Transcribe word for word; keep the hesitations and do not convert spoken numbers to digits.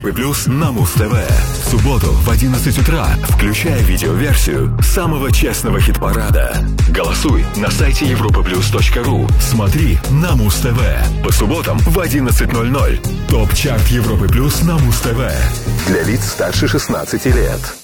Плюс на Муз-ТВ. В субботу в одиннадцать утра, включая видеоверсию самого честного хит-парада. Голосуй на сайте европа плюс точка ру. Смотри на Муз-ТВ. По субботам в одиннадцать ноль ноль. Топ-чарт Европы Плюс на Муз-ТВ. Для лиц старше шестнадцати лет.